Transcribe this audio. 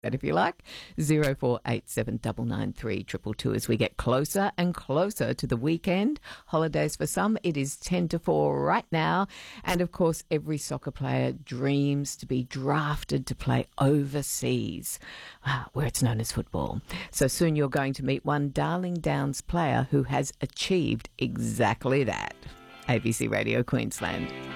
that if you like. 0487 993 222 as we get closer and closer to the weekend. Holidays for some, it is 10 to 4 right now. And of course, every soccer player dreams to be drafted to play overseas, where it's known as football. So soon you're going to meet one Darling Downs player who has achieved exactly that. ABC Radio Queensland.